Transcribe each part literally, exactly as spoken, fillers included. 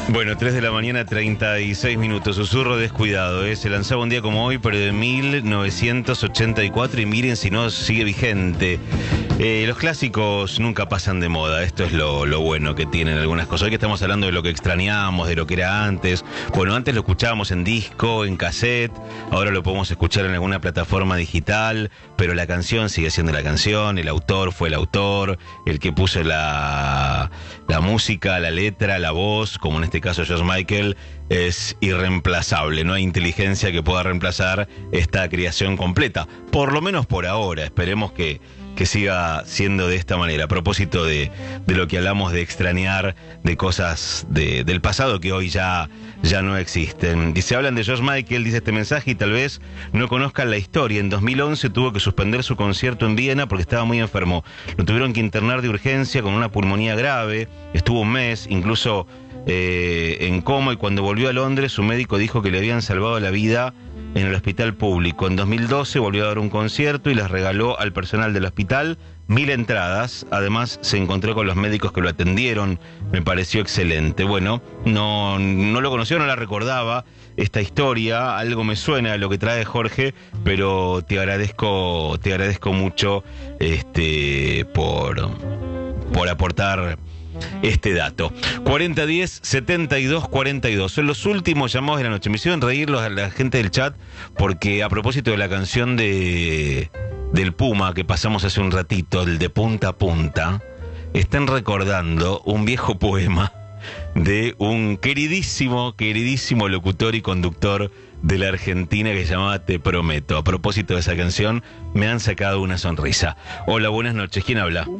Bueno, tres de la mañana, treinta y seis minutos. Susurro descuidado, ¿eh? Se lanzaba un día como hoy, pero de mil novecientos ochenta y cuatro, y miren si no sigue vigente. Eh, los clásicos nunca pasan de moda, esto es lo, lo bueno que tienen algunas cosas. Hoy que estamos hablando de lo que extrañamos, de lo que era antes. Bueno, antes lo escuchábamos en disco, en cassette, ahora lo podemos escuchar en alguna plataforma digital, pero la canción sigue siendo la canción, el autor fue el autor, el que puso la, la música, la letra, la voz, como en este caso George Michael, es irreemplazable. No hay inteligencia que pueda reemplazar esta creación completa, por lo menos por ahora. Esperemos que que siga siendo de esta manera. A propósito de, de lo que hablamos de extrañar, de cosas de, del pasado que hoy ya, ya no existen. Dice, hablan de George Michael, dice este mensaje, y tal vez no conozcan la historia. En dos mil once tuvo que suspender su concierto en Viena porque estaba muy enfermo. Lo tuvieron que internar de urgencia con una pulmonía grave. Estuvo un mes, incluso eh, en coma, y cuando volvió a Londres, su médico dijo que le habían salvado la vida en el hospital público. En dos mil doce volvió a dar un concierto y les regaló al personal del hospital mil entradas. Además se encontró con los médicos que lo atendieron. Me pareció excelente. Bueno, no, no lo conocía, no la recordaba esta historia. Algo me suena a lo que trae Jorge, pero te agradezco, te agradezco mucho este por, por aportar este dato. cuarenta diez setenta y dos cuarenta y dos. Son los últimos llamados de la noche. Me hicieron reír a la gente del chat porque a propósito de la canción de del Puma que pasamos hace un ratito, el de Punta a Punta, están recordando un viejo poema de un queridísimo, queridísimo locutor y conductor de la Argentina que se llamaba Te Prometo. A propósito de esa canción, me han sacado una sonrisa. Hola, buenas noches. ¿Quién habla?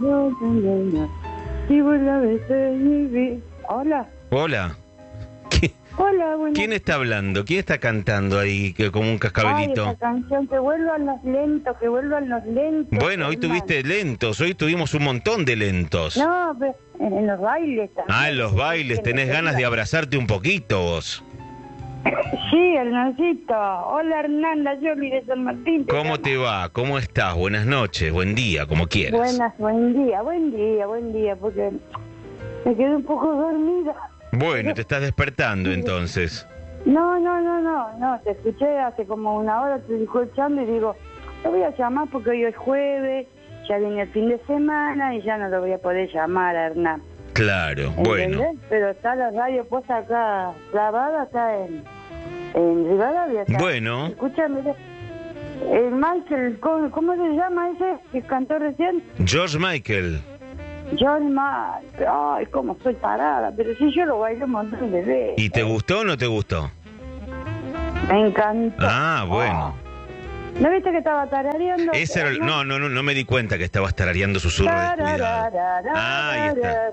Hola. Hola. ¿Qué? Hola, buenas. ¿Quién está hablando? ¿Quién está cantando ahí que, como un cascabelito? Ay, esa canción, que vuelvan los lentos, que vuelvan los lentos. Bueno, hoy hermano. tuviste lentos, hoy tuvimos un montón de lentos. No, pero en los bailes también. Ah, en los bailes, tenés ganas de abrazarte un poquito vos. Sí, Hernancito. Hola, Hernanda, yo de San Martín. Te ¿Cómo llamo. te va? ¿Cómo estás? Buenas noches, buen día, como quieras. Buenas, buen día, buen día, buen día, porque me quedé un poco dormida. Bueno, te estás despertando entonces. No, no, no, no, no, te escuché hace como una hora, te estoy escuchando y digo, lo voy a llamar porque hoy es jueves, ya viene el fin de semana y ya no lo voy a poder llamar a Hernán. Claro, ¿Entendés? bueno. Pero está la radio puesta acá, grabada, está en, en Rivadavia. Está. Bueno. Escúchame, el Michael, ¿cómo, ¿cómo se llama ese que cantó recién? George Michael. John Michael, ay, cómo estoy parada, pero sí, yo lo bailé un montón de veces. ¿Y te gustó o no te gustó? Me encantó. Ah, bueno. ¿No viste que estaba tarareando? Ese era el- no, no, no, no me di cuenta que estabas tarareando susurro descuidado. Ah, ahí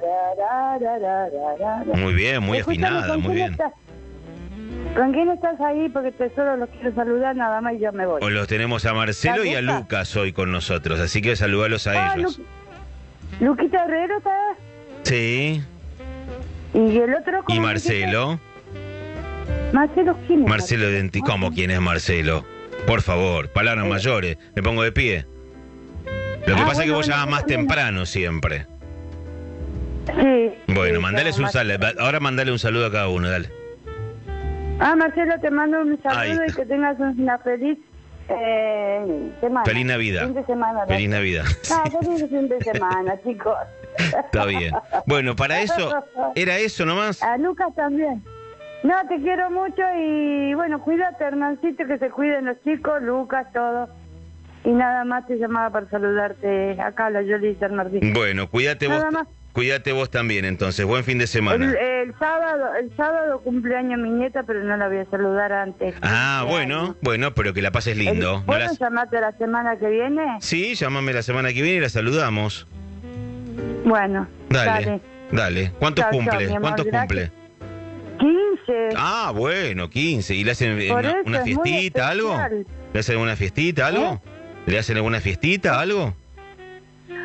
está. Muy bien, muy Escúchame, afinada, ¿con muy quién bien. estás? ¿Con quién estás ahí? Porque te solo los quiero saludar nada más y yo me voy. Hoy los tenemos a Marcelo y a ¿Está? Lucas hoy con nosotros, así que saludalos a Ah, ellos. Lu- Luquita Herrero está. Sí, ¿Y el otro? y cómo Marcelo. dijiste? ¿Marcelo quién es? Marcelo Denti, ¿cómo quién es Marcelo? Por favor, palabras mayores, me pongo de pie. Lo que Ah, pasa es que bueno, vos bueno, llamás más bueno. temprano siempre. Sí. Bueno, sí, mandales un Mar- saludo, ahora mandale un saludo a cada uno, dale. Ah, Marcelo, te mando un Ahí saludo y está. que tengas una feliz eh, semana. Feliz Navidad. Fin de semana. ¿no? Feliz Navidad. No, feliz fin de semana, chicos. Está bien. Bueno, para eso, ¿era eso nomás? A Lucas también. No, te quiero mucho y bueno, cuídate, Hernancito, que se cuiden los chicos, Lucas, todo. Y nada más te llamaba para saludarte acá, la Yoli de San Martín. Bueno, cuídate vos, Nada más. cuídate vos también entonces, buen fin de El, semana. el sábado, el sábado cumpleaños mi nieta, pero no la voy a saludar antes. Ah, Cumpleaños. bueno, bueno, pero que la pases lindo. El- No ¿Puedo las- llamarte la semana que viene? Sí, llámame la semana que viene y la saludamos. Bueno, Dale, dale. dale. ¿Cuántos Chao, chao, cumple? mi amor, ¿Cuántos gracias. cumple? quince. Ah, bueno, quince. ¿Y le hacen eh, Por una, eso una es muy fiestita, algo? especial. ¿Le hacen alguna fiestita, algo? ¿Le hacen alguna fiestita, algo?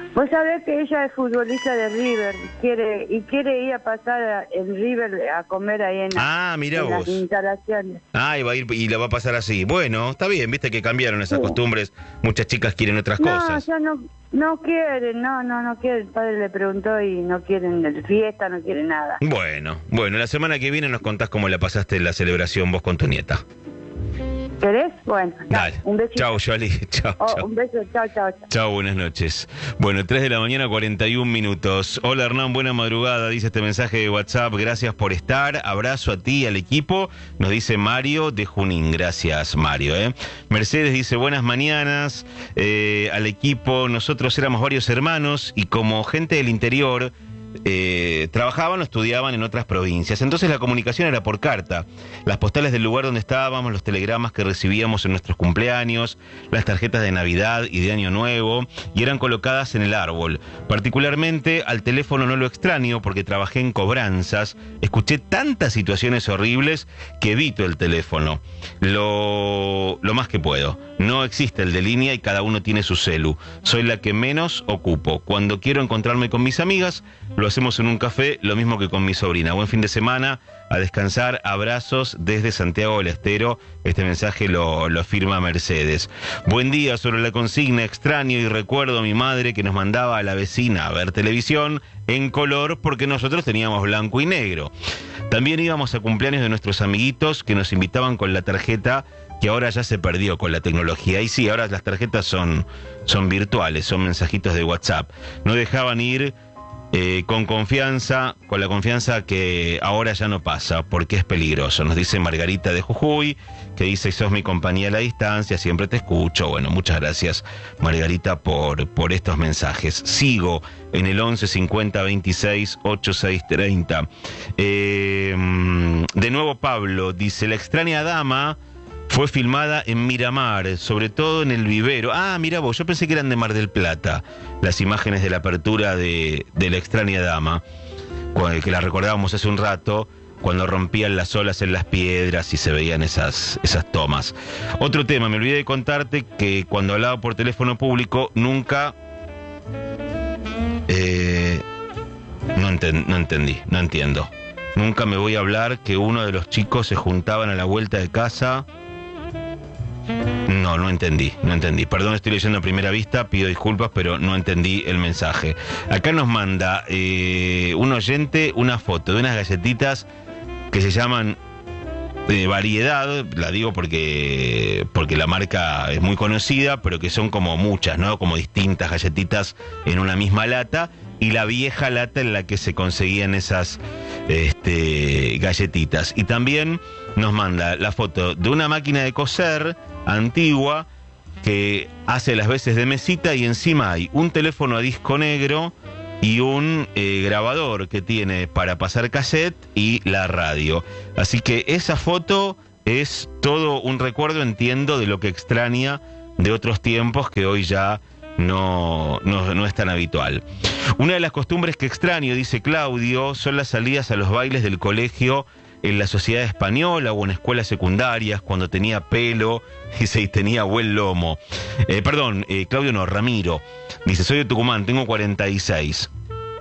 Vos sabés que ella es futbolista de River quiere y quiere ir a pasar a, el River a comer ahí en, Ah, mirá en vos. las instalaciones. Ah, y va a ir y la va a pasar así. Bueno, está bien, viste que cambiaron esas Sí. costumbres. Muchas chicas quieren otras No, cosas. ya no, no quieren, no, no, no quieren. El padre le preguntó y no quieren el fiesta, no quieren nada. Bueno, bueno, la semana que viene nos contás cómo la pasaste en la celebración vos con tu nieta. ¿Querés? Bueno, Dale. un besito. Chau, Joali. Chau, Oh, chau. un beso, chao, chao, chao. Chao, buenas noches. Bueno, tres de la mañana, cuarenta y un minutos. Hola Hernán, buena madrugada, dice este mensaje de WhatsApp. Gracias por estar. Abrazo a ti y al equipo. Nos dice Mario de Junín. Gracias, Mario. ¿eh? Mercedes dice buenas mañanas eh, al equipo. Nosotros éramos varios hermanos y como gente del interior... Eh, trabajaban o estudiaban en otras provincias. Entonces la comunicación era por carta. Las postales del lugar donde estábamos, los telegramas que recibíamos en nuestros cumpleaños, las tarjetas de Navidad y de Año Nuevo, y eran colocadas en el árbol. Particularmente al teléfono no lo extraño porque trabajé en cobranzas, escuché tantas situaciones horribles que evito el teléfono. Lo, lo más que puedo. No existe el de línea y cada uno tiene su celu. Soy la que menos ocupo. Cuando quiero encontrarme con mis amigas, lo hacemos en un café, lo mismo que con mi sobrina. Buen fin de semana, a descansar, abrazos desde Santiago del Estero. Este mensaje lo, lo firma Mercedes. Buen día, sobre la consigna, extraño y recuerdo a mi madre que nos mandaba a la vecina a ver televisión en color porque nosotros teníamos blanco y negro. También íbamos a cumpleaños de nuestros amiguitos que nos invitaban con la tarjeta que ahora ya se perdió con la tecnología. Y sí, ahora las tarjetas son, son virtuales, son mensajitos de WhatsApp. No dejaban ir eh, con confianza, con la confianza que ahora ya no pasa, porque es peligroso. Nos dice Margarita de Jujuy, que dice, sos mi compañía a la distancia, siempre te escucho. Bueno, muchas gracias, Margarita, por, por estos mensajes. Sigo en el once cincuenta veintiséis ochenta y seis treinta. Eh, de nuevo Pablo, dice, la extraña dama fue filmada en Miramar, sobre todo en el vivero. Ah, mira vos, yo pensé que eran de Mar del Plata, las imágenes de la apertura de, de la extraña dama, que la recordábamos hace un rato, cuando rompían las olas en las piedras y se veían esas, esas tomas. Otro tema, me olvidé de contarte que cuando hablaba por teléfono público, nunca... Eh, no, enten- no entendí, no entiendo. Nunca me voy a hablar que uno de los chicos se juntaban a la vuelta de casa... No, no entendí, no entendí. Perdón, estoy leyendo a primera vista, pido disculpas, pero no entendí el mensaje. Acá nos manda eh, un oyente una foto de unas galletitas que se llaman de variedad, la digo porque, porque la marca es muy conocida, pero que son como muchas, ¿no? Como distintas galletitas en una misma lata, y la vieja lata en la que se conseguían esas este, galletitas. Y también nos manda la foto de una máquina de coser antigua que hace las veces de mesita y encima hay un teléfono a disco negro y un eh, grabador que tiene para pasar cassette y la radio. Así que esa foto es todo un recuerdo, entiendo, de lo que extraña de otros tiempos que hoy ya no, no, no es tan habitual. Una de las costumbres que extraño, dice Claudio, son las salidas a los bailes del colegio en la sociedad española o en escuelas secundarias, cuando tenía pelo y se tenía buen lomo. Eh, perdón, eh, Claudio no, Ramiro. Dice, soy de Tucumán, tengo cuarenta y seis.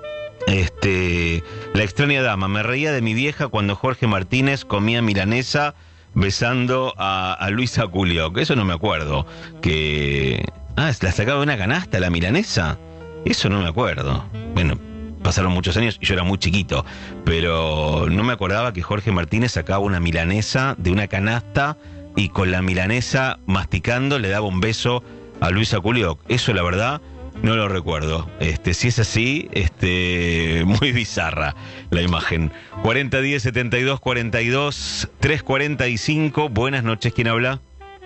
Este, la extraña dama, me reía de mi vieja cuando Jorge Martínez comía milanesa besando a, a Luisa Culioc. Eso no me acuerdo. Que... Ah, ¿la sacaba de una canasta la milanesa? Eso no me acuerdo. Bueno, pasaron muchos años y yo era muy chiquito, pero no me acordaba que Jorge Martínez sacaba una milanesa de una canasta y con la milanesa masticando le daba un beso a Luisa Culioc. Eso, la verdad, no lo recuerdo. Este, si es así, este, muy bizarra la imagen. cuarenta diez setenta y dos cuarenta y dos trescientos cuarenta y cinco. Buenas noches, ¿quién habla?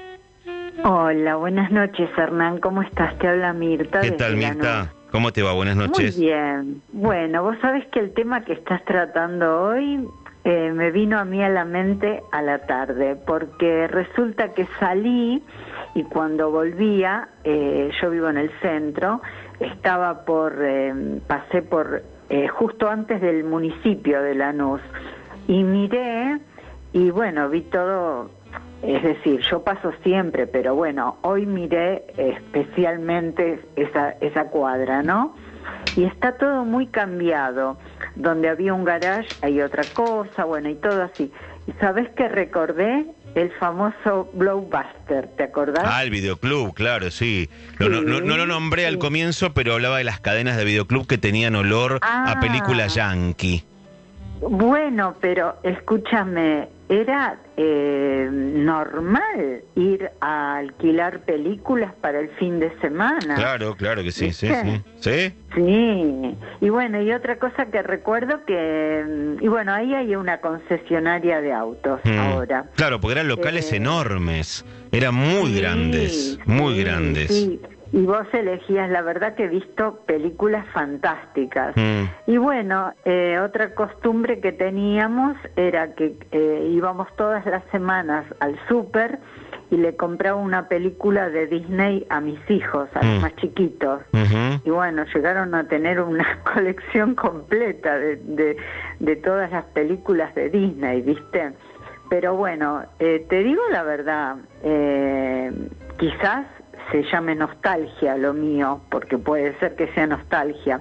Hola, buenas noches, Hernán. ¿Cómo estás? Te habla Mirta. ¿Qué tal, Mirta? ¿Cómo te va? Buenas noches. Muy bien. Bueno, vos sabés que el tema que estás tratando hoy eh, me vino a mí a la mente a la tarde, porque resulta que salí y cuando volvía, eh, yo vivo en el centro, estaba por, eh, pasé por eh, justo antes del municipio de Lanús y miré y bueno, vi todo es decir, yo paso siempre, pero bueno, hoy miré especialmente esa, esa cuadra, ¿no? Y está todo muy cambiado. Donde había un garage hay otra cosa, bueno, y todo así. ¿Y sabés qué recordé? El famoso Blockbuster, ¿te acordás? Ah, el videoclub, claro, sí. No, Sí, no, no, no lo nombré sí. al comienzo, pero hablaba de las cadenas de videoclub que tenían olor Ah. a película yankee. Bueno, pero escúchame, era eh, normal ir a alquilar películas para el fin de semana. Claro, claro que sí, sí, ¿Viste? sí. ¿Sí? Sí, y bueno, y otra cosa que recuerdo que, y bueno, ahí hay una concesionaria de autos Mm. ahora. Claro, porque eran locales Eh, enormes, eran muy Sí, grandes, muy sí, grandes. sí. Y vos elegías, la verdad que he visto películas fantásticas. Mm. Y bueno, eh, otra costumbre que teníamos era que eh, íbamos todas las semanas al súper y le compraba una película de Disney a mis hijos, a los Mm. más chiquitos. Ujú. Y bueno, llegaron a tener una colección completa de, de, de todas las películas de Disney, ¿viste? Pero bueno, eh, te digo la verdad, eh, quizás se llame nostalgia lo mío, porque puede ser que sea nostalgia,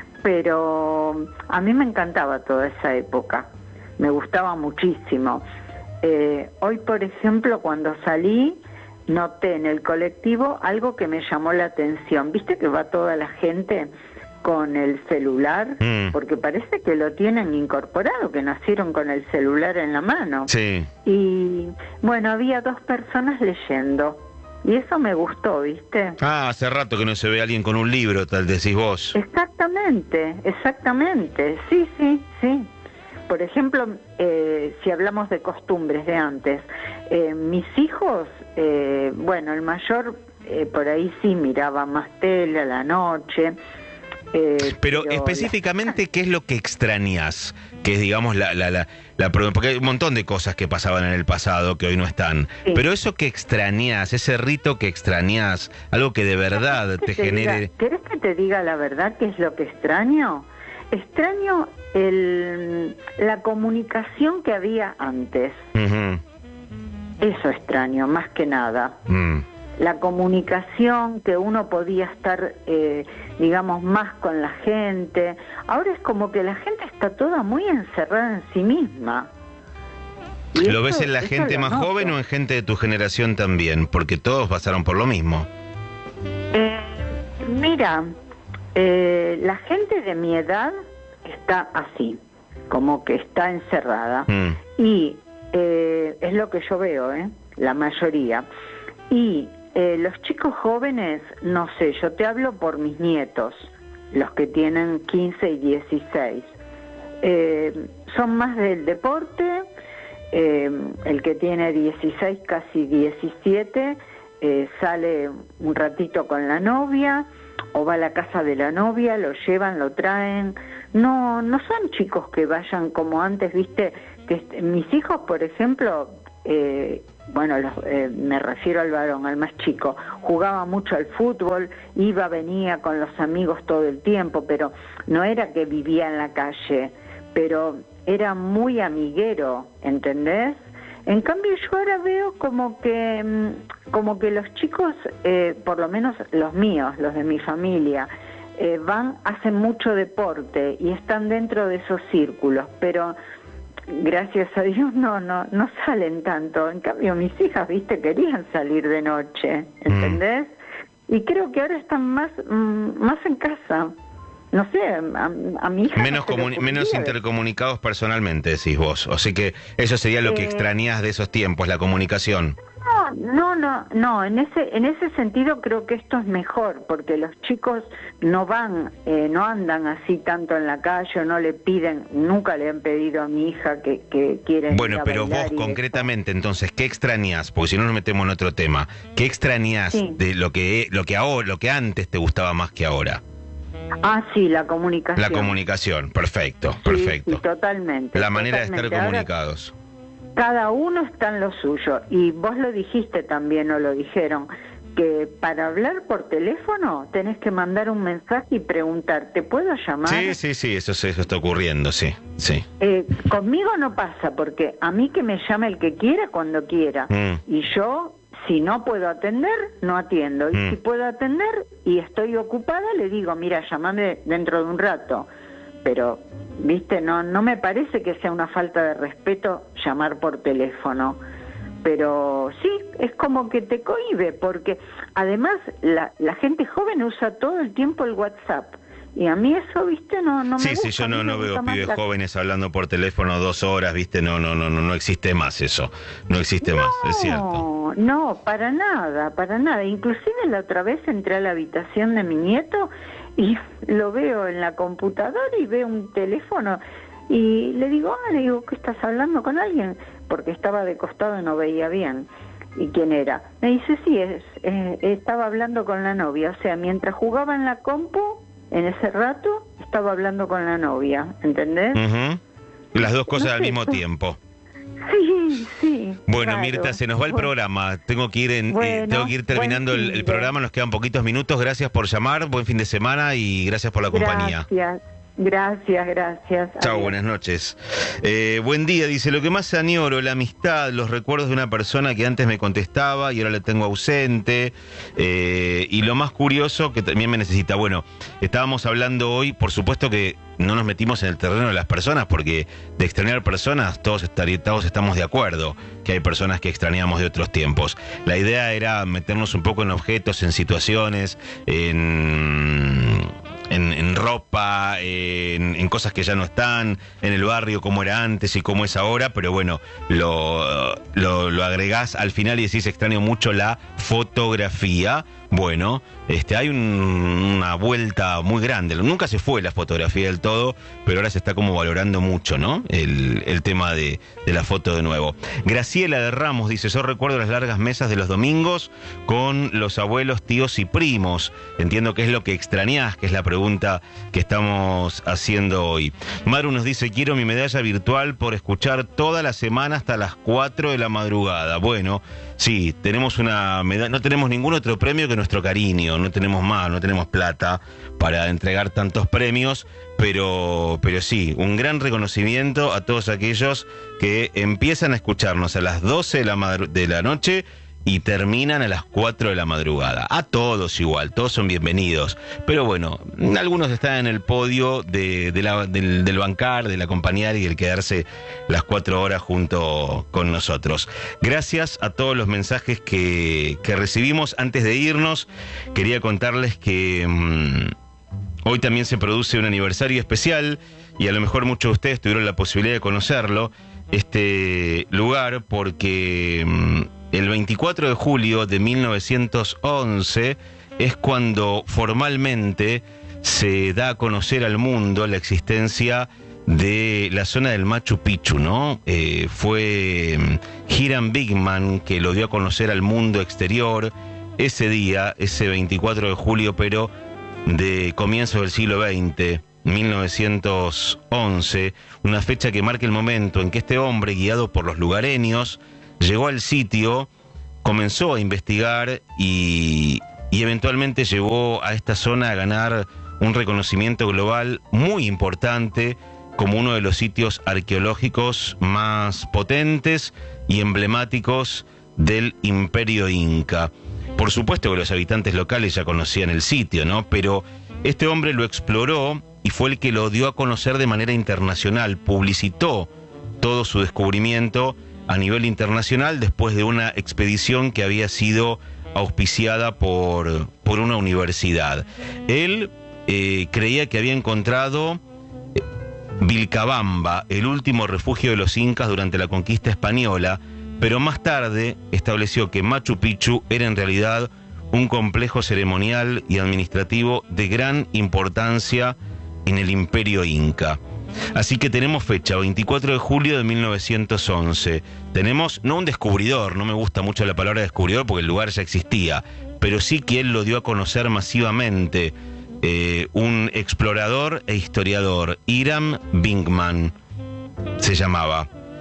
pero a mí me encantaba toda esa época, me gustaba muchísimo. Eh, hoy, por ejemplo, cuando salí, noté en el colectivo algo que me llamó la atención. ¿Viste que va toda la gente con el celular? Mm. Porque parece que lo tienen incorporado, que nacieron con el celular en la mano. Sí. Y bueno, había dos personas leyendo. Y eso me gustó, ¿viste? Ah, hace rato que no se ve alguien con un libro, tal decís vos. Exactamente, exactamente. Sí, sí, sí. Por ejemplo, eh, si hablamos de costumbres de antes, eh, mis hijos, eh, bueno, el mayor eh, por ahí sí miraba más tele a la noche. Eh, Pero específicamente, ¿qué es lo que extrañas? Que es, digamos, la, la, la, la... Porque hay un montón de cosas que pasaban en el pasado que hoy no están. Sí. Pero eso que extrañas, ese rito que extrañas, algo que de verdad ¿Querés que te genere... diga- ¿Querés que te diga la verdad qué es lo que extraño? Extraño el, la comunicación que había antes. Ujú. Eso extraño, más que nada. Mm. La comunicación, que uno podía estar, eh, digamos, más con la gente. Ahora es como que la gente está toda muy encerrada en sí misma. Y ¿Lo eso- ves en la eso gente lo más noto. joven o en gente de tu generación también? Porque todos pasaron por lo mismo. Eh, mira, eh, la gente de mi edad está así, como que está encerrada. Mm. Y eh, es lo que yo veo, ¿eh? La mayoría. Y eh, los chicos jóvenes, no sé, yo te hablo por mis nietos, los que tienen quince y dieciséis. Eh, son más del deporte, eh, el que tiene dieciséis, casi diecisiete, eh, sale un ratito con la novia o va a la casa de la novia, lo llevan, lo traen. No, no son chicos que vayan como antes, viste, que est- mis hijos, por ejemplo, eh, bueno, los, eh, me refiero al varón, al más chico, jugaba mucho al fútbol, iba, venía con los amigos todo el tiempo, pero no era que vivía en la calle, pero era muy amiguero, ¿entendés? En cambio yo ahora veo como que mm, como que los chicos, eh, por lo menos los míos, los de mi familia, eh, van, hacen mucho deporte y están dentro de esos círculos, pero gracias a Dios no no no salen tanto. En cambio mis hijas, viste, querían salir de noche, ¿entendés? Mm. Y creo que ahora están más mm, más en casa. No sé, a, a mi hija Menos, no se le comuni- menos ocurría. intercomunicados personalmente, decís vos. O sea que eso sería lo que Eh, extrañás de esos tiempos, la comunicación. No, no, no, no, en ese, en ese sentido creo que esto es mejor, porque los chicos no van, eh, no andan así tanto en la calle, no le piden, nunca le han pedido a mi hija que, que quieren Bueno, ir a pero bailar vos y eso. concretamente, entonces, ¿qué extrañás? Porque si no nos metemos en otro tema. ¿Qué extrañás Sí. de lo que lo que ahora, lo que antes te gustaba más que ahora? Ah, sí, la comunicación. La comunicación, perfecto, Sí, perfecto. sí, totalmente. La manera de estar totalmente. Ahora, comunicados. cada uno está en lo suyo, y vos lo dijiste también, o lo dijeron, que para hablar por teléfono tenés que mandar un mensaje y preguntar, ¿te puedo llamar? Sí, sí, sí, eso, eso está ocurriendo, sí, sí. Eh, conmigo no pasa, porque a mí que me llame el que quiera cuando quiera. Mm. Y yo, si no puedo atender, no atiendo. Y Mm. si puedo atender y estoy ocupada, le digo, mira, llámame dentro de un rato. Pero, viste, no, no me parece que sea una falta de respeto llamar por teléfono. Pero sí, es como que te cohíbe, porque además la, la gente joven usa todo el tiempo el WhatsApp. Y a mí eso, viste, no, no me Sí, gusta. sí, yo A mí no, me no gusta veo más pibes la- jóvenes hablando por teléfono dos horas, viste, no, no, no, no, no existe más eso, no existe más, es cierto. No, no, para nada, para nada. Inclusive la otra vez entré a la habitación de mi nieto y lo veo en la computadora y veo un teléfono y le digo, ah, le digo, ¿qué estás hablando con alguien? Porque estaba de costado y no veía bien. ¿Y quién era? Me dice, sí, es, eh, estaba hablando con la novia. O sea, mientras jugaba en la compu, en ese rato, estaba hablando con la novia, ¿entendés? Ujú. Las dos cosas No al sé, mismo pues- tiempo. Sí, sí. Bueno, claro. Mirta, se nos va el Bueno. programa. Tengo que ir en, eh, Bueno, tengo que ir terminando buen el, fin el de- programa. Nos quedan poquitos minutos. Gracias por llamar. Buen fin de semana y gracias por la compañía. Gracias, gracias, gracias. Chao, Adiós. buenas noches. Eh, buen día, dice, lo que más añoro, la amistad, los recuerdos de una persona que antes me contestaba y ahora la tengo ausente. Eh, y lo más curioso, que también me necesita. Bueno, estábamos hablando hoy, por supuesto que no nos metimos en el terreno de las personas, porque de extrañar personas todos, estarí- todos estamos de acuerdo que hay personas que extrañamos de otros tiempos. La idea era meternos un poco en objetos, en situaciones, en... En, en ropa, en, en cosas que ya no están, en el barrio como era antes y como es ahora, pero bueno, lo, lo, lo agregás al final y decís extraño mucho la fotografía. Bueno, este, hay un- una vuelta muy grande. Nunca se fue la fotografía del todo, pero ahora se está como valorando mucho, ¿no? El, el tema de, de la foto de nuevo. Graciela de Ramos dice, yo recuerdo las largas mesas de los domingos con los abuelos, tíos y primos. Entiendo que es lo que extrañás, que es la pregunta que estamos haciendo hoy. Maru nos dice, quiero mi medalla virtual por escuchar toda la semana hasta las cuatro de la madrugada. Bueno, sí, tenemos una medalla, no tenemos ningún otro premio que nuestro cariño, no tenemos más, no tenemos plata para entregar tantos premios, pero, pero sí, un gran reconocimiento a todos aquellos que empiezan a escucharnos a las doce de la, madru- de la noche y terminan a las cuatro de la madrugada. A todos igual, todos son bienvenidos. Pero bueno, algunos están en el podio de, de la, del, del bancar, del acompañar y el quedarse las cuatro horas junto con nosotros. Gracias a todos los mensajes que, que recibimos. Antes de irnos, quería contarles que mmm, hoy también se produce un aniversario especial y a lo mejor muchos de ustedes tuvieron la posibilidad de conocerlo, este lugar, porque mmm, el veinticuatro de julio de mil novecientos once es cuando formalmente se da a conocer al mundo la existencia de la zona del Machu Picchu, ¿no? Eh, fue Hiram Bigman que lo dio a conocer al mundo exterior ese día, ese veinticuatro de julio, pero de comienzos del siglo veinte, mil novecientos once, una fecha que marca el momento en que este hombre, guiado por los lugareños, llegó al sitio, comenzó a investigar y, y eventualmente llevó a esta zona a ganar un reconocimiento global muy importante como uno de los sitios arqueológicos más potentes y emblemáticos del Imperio Inca. Por supuesto que los habitantes locales ya conocían el sitio, ¿no? Pero este hombre lo exploró y fue el que lo dio a conocer de manera internacional, publicitó todo su descubrimiento a nivel internacional después de una expedición que había sido auspiciada por, por una universidad. Él eh, creía que había encontrado Vilcabamba, el último refugio de los incas durante la conquista española, pero más tarde estableció que Machu Picchu era en realidad un complejo ceremonial y administrativo de gran importancia en el Imperio Inca. Así que tenemos fecha, veinticuatro de julio de mil novecientos once. Tenemos, no un descubridor, no me gusta mucho la palabra descubridor porque el lugar ya existía, pero sí que él lo dio a conocer masivamente, eh, un explorador e historiador, Hiram Bigman se llamaba.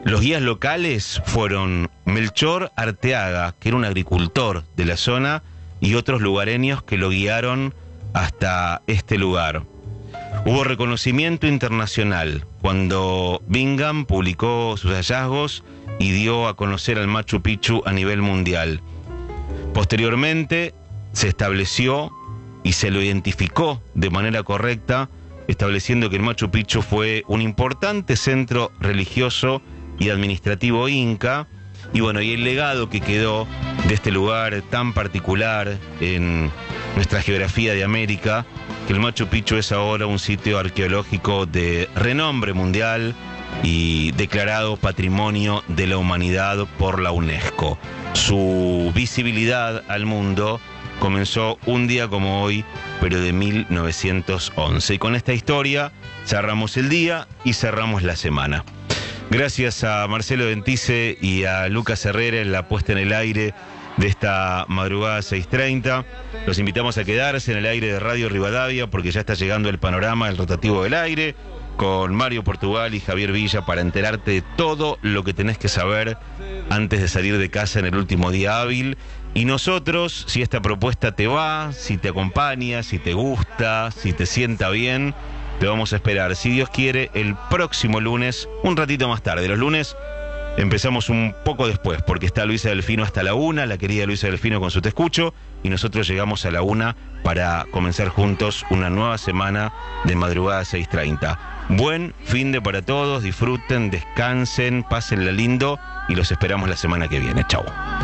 Los guías locales fueron Melchor Arteaga, que era un agricultor de la zona, y otros lugareños que lo guiaron hasta este lugar. Hubo reconocimiento internacional cuando Bingham publicó sus hallazgos y dio a conocer al Machu Picchu a nivel mundial. Posteriormente se estableció y se lo identificó de manera correcta, estableciendo que el Machu Picchu fue un importante centro religioso y administrativo inca, y bueno, y el legado que quedó de este lugar tan particular en nuestra geografía de América, que el Machu Picchu es ahora un sitio arqueológico de renombre mundial y declarado Patrimonio de la Humanidad por la UNESCO. Su visibilidad al mundo comenzó un día como hoy, pero de mil novecientos once. Y con esta historia cerramos el día y cerramos la semana. Gracias a Marcelo Dentice y a Lucas Herrera en la puesta en el aire de esta madrugada seis treinta. Los invitamos a quedarse en el aire de Radio Rivadavia porque ya está llegando el panorama del rotativo del aire con Mario Portugal y Javier Villa para enterarte de todo lo que tenés que saber antes de salir de casa en el último día hábil. Y nosotros, si esta propuesta te va, si te acompaña, si te gusta, si te sienta bien, te vamos a esperar, si Dios quiere, el próximo lunes, un ratito más tarde. Los lunes empezamos un poco después, porque está Luisa Delfino hasta la una, la querida Luisa Delfino con su Te Escucho, y nosotros llegamos a la una para comenzar juntos una nueva semana de madrugada seis treinta. Buen fin de para todos, disfruten, descansen, pásenla lindo, y los esperamos la semana que viene. Chau.